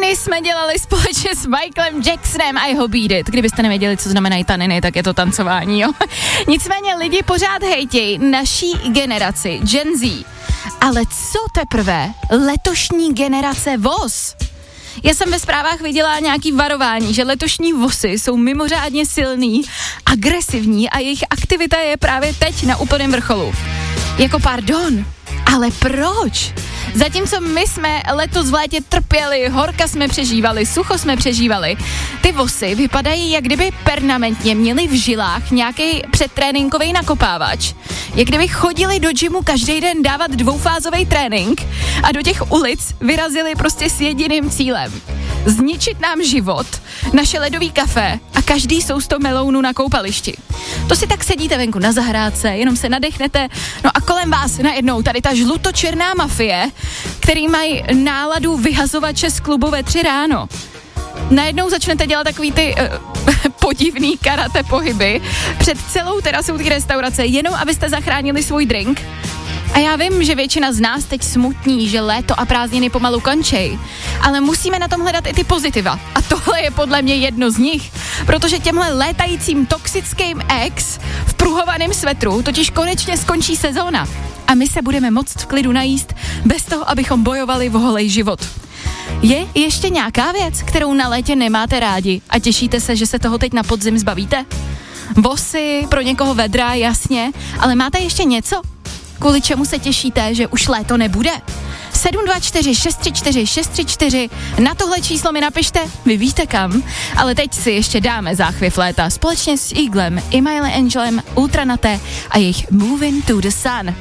jsme dělali společně s Michaelem Jacksonem a jeho Beat It. Kdybyste nevěděli, co znamenají taniny, tak je to tancování, jo. Nicméně lidi pořád hejtějí naší generaci Gen Z. Ale co teprve letošní generace VOS? Já jsem ve zprávách viděla nějaký varování, že letošní VOSy jsou mimořádně silný, agresivní a jejich aktivita je právě teď na úplném vrcholu. Jako pardon, ale proč? Zatímco my jsme letos v létě trpěli, horka jsme přežívali, sucho jsme přežívali, ty VOSy vypadají, jak kdyby permanentně měli v žilách nějaký předtréninkový nakopávač. Jak kdyby chodili do gymu každý den dávat dvoufázový trénink a do těch ulic vyrazili prostě s jediným cílem. Zničit nám život, naše ledový kafe a každý sousto melounu na koupališti. To si tak sedíte venku na zahrádce, jenom se nadechnete, no a kolem vás najednou tady ta žlutočerná mafie, který mají náladu vyhazovače z klubu ve 3 ráno. Najednou začnete dělat takový ty podivný karate pohyby před celou terasou té restaurace, jenom abyste zachránili svůj drink. A já vím, že většina z nás teď smutní, že léto a prázdniny pomalu končej, ale musíme na tom hledat i ty pozitiva. A tohle je podle mě jedno z nich, protože těmhle létajícím toxickým ex v pruhovaném svetru totiž konečně skončí sezóna. A my se budeme moct v klidu najíst bez toho, abychom bojovali o holej život. Je ještě nějaká věc, kterou na létě nemáte rádi a těšíte se, že se toho teď na podzim zbavíte? VOSy, pro někoho vedra, jasně, ale máte ještě něco? Kvůli čemu se těšíte, že už léto nebude? 724 634 634, na tohle číslo mi napište, vy víte kam, ale teď si ještě dáme záchvěv léta společně s Eaglem, i Miley Angelem, Ultranaté a jejich Moving to the Sun.